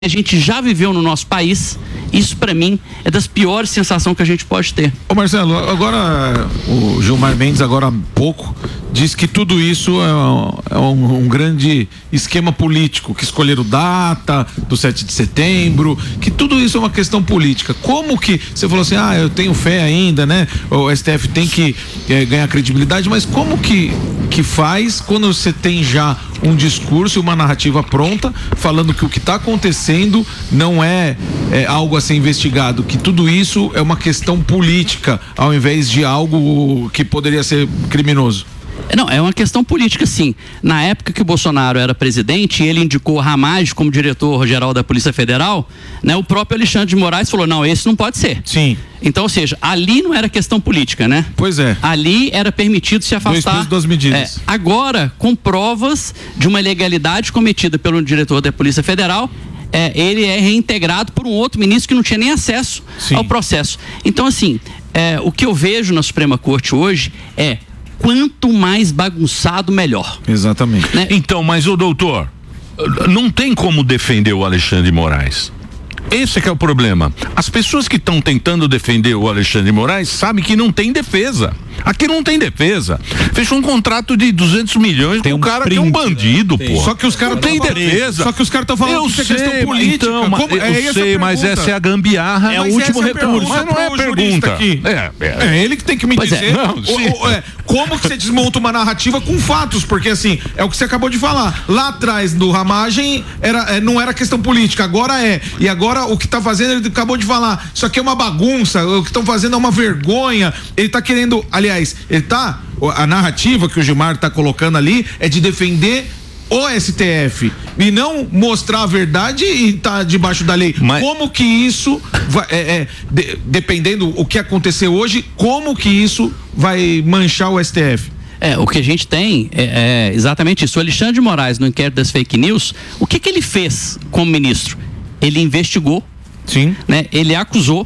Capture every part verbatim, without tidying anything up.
a gente já viveu no nosso país, isso para mim é das piores sensações que a gente pode ter. Ô Marcelo, agora o Gilmar Mendes agora há pouco diz que tudo isso é um, é um, um grande esquema político, que escolheram data do sete de setembro, que tudo isso é uma questão política. Como que você falou assim, ah, eu tenho fé ainda, né? O S T F tem que é, ganhar credibilidade, mas como que que faz quando você tem já um discurso e uma narrativa pronta, falando que o que está acontecendo não é, é algo a ser investigado, que tudo isso é uma questão política, ao invés de algo que poderia ser criminoso? Não, é uma questão política, sim. Na época que o Bolsonaro era presidente e ele indicou o Ramagem como diretor-geral da Polícia Federal, né, o próprio Alexandre de Moraes falou, não, esse não pode ser. Sim. Então, ou seja, ali não era questão política, né? Pois é. Ali era permitido se afastar. Dois pesos, duas medidas. É, agora, com provas de uma ilegalidade cometida pelo diretor da Polícia Federal, é, ele é reintegrado por um outro ministro que não tinha nem acesso Sim. ao processo. Então, assim, é, o que eu vejo na Suprema Corte hoje é quanto mais bagunçado, melhor. Exatamente. Né? Então, mas o doutor, não tem como defender o Alexandre de Moraes. Esse é que é o problema. As pessoas que estão tentando defender o Alexandre de Moraes sabem que não tem defesa. Aqui não tem defesa. Fechou um contrato de duzentos milhões com um cara print, que é um bandido, né? Pô. Só que os caras não tem defesa. Só que os caras estão falando eu que sei, é questão política. Então, Como, eu é sei, mas essa é a gambiarra. É o último recurso. Mas não é a pergunta. Aqui. É, é. é ele que tem que me pois dizer é. Não, o, o, é, como que você desmonta uma narrativa com fatos, porque assim, é o que você acabou de falar. Lá atrás do Ramagem era, é, não era questão política, agora é. E agora o que tá fazendo, ele acabou de falar, isso aqui é uma bagunça, o que estão fazendo é uma vergonha. Ele tá querendo, aliás, ele tá, a narrativa que o Gilmar tá colocando ali é de defender o S T F e não mostrar a verdade e tá debaixo da lei. Mas... Como que isso vai, é, é, de, dependendo o que aconteceu hoje, como que isso vai manchar o S T F? É, o que a gente tem é, é exatamente isso. O Alexandre de Moraes, no inquérito das fake news, o que que ele fez como ministro? Ele investigou, Sim. né? Ele acusou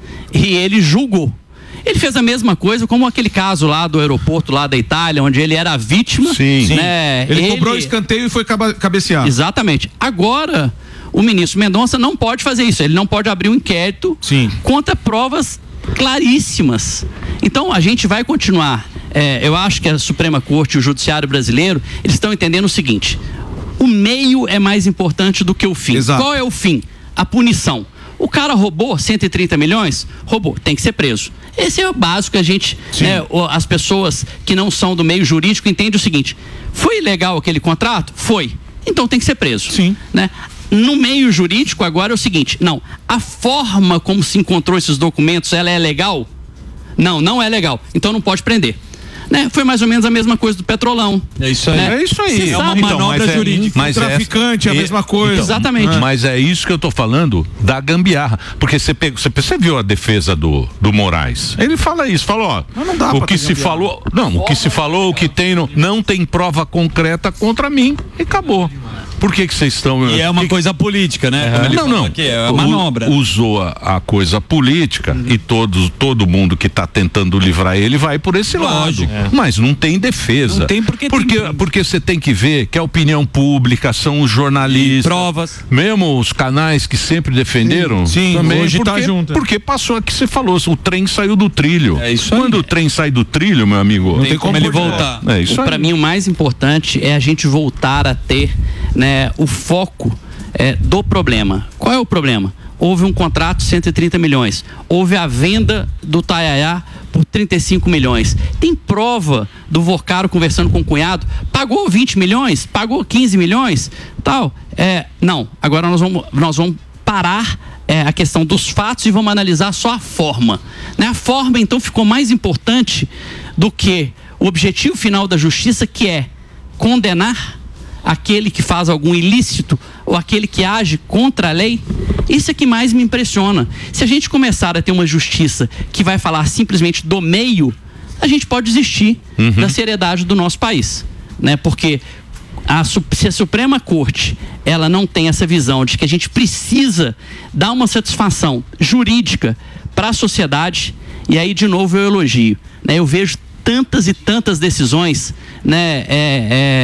e ele julgou. Ele fez a mesma coisa como aquele caso lá do aeroporto lá da Itália, onde ele era a vítima. Sim, né? Ele, ele cobrou o escanteio e foi cabeceado. Exatamente. Agora, o ministro Mendonça não pode fazer isso. Ele não pode abrir um inquérito Sim. contra provas claríssimas. Então, a gente vai continuar. É, eu acho que a Suprema Corte e o Judiciário brasileiro, eles estão entendendo o seguinte: o meio é mais importante do que o fim. Exato. Qual é o fim? A punição. O cara roubou cento e trinta milhões? Roubou, tem que ser preso. Esse é o básico que a gente, né, as pessoas que não são do meio jurídico entendem o seguinte: foi ilegal aquele contrato? Foi. Então tem que ser preso. Sim. Né? No meio jurídico agora é o seguinte: não, a forma como se encontrou esses documentos, ela é legal? Não, não é legal. Então não pode prender. Né? Foi mais ou menos a mesma coisa do Petrolão. É isso aí. Né? É isso aí. É uma manobra então, jurídica. Mas o traficante é a mesma coisa. Então, exatamente. Mas é isso que eu tô falando da gambiarra. Porque você pegou, você, você viu a defesa do, do Moraes. Ele fala isso, falou, ó, não, não dá o que se falou, não, o que se falou, o que tem, no, não tem prova concreta contra mim e acabou. Por que que vocês estão... E é uma que, coisa política, né? É, não, não. Aqui, é uma manobra. Usou a, a coisa política uhum. e todos, todo mundo que está tentando livrar ele vai por esse Lógico. lado. É. Mas não tem defesa. Não tem porque porque, tem... porque você tem que ver que a opinião pública são os jornalistas. E provas. Mesmo os canais que sempre defenderam. Sim, sim, também, hoje porque, tá junto. Porque passou aqui, você falou, o trem saiu do trilho. É isso Quando aí. o trem sai do trilho, meu amigo, não tem como ele voltar. É isso aí. Para mim o mais importante é a gente voltar a ter, né, o foco é, do problema. Qual é o problema? Houve um contrato de cento e trinta milhões. Houve a venda do Taiaiá por trinta e cinco milhões. Tem prova do Vocaro conversando com o cunhado? Pagou vinte milhões? Pagou quinze milhões? Tal. É, não. Agora nós vamos, nós vamos parar é, a questão dos fatos e vamos analisar só a forma. Né? A forma, então, ficou mais importante do que o objetivo final da justiça, que é condenar aquele que faz algum ilícito ou aquele que age contra a lei. Isso é que mais me impressiona. Se a gente começar a ter uma justiça que vai falar simplesmente do meio, a gente pode desistir uhum. da seriedade do nosso país, né? Porque a, se a Suprema Corte ela não tem essa visão de que a gente precisa dar uma satisfação jurídica para a sociedade, e aí de novo eu elogio, né? Eu vejo tantas e tantas decisões, né, é, é,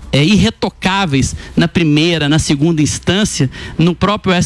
é, irretocáveis na primeira, na segunda instância, no próprio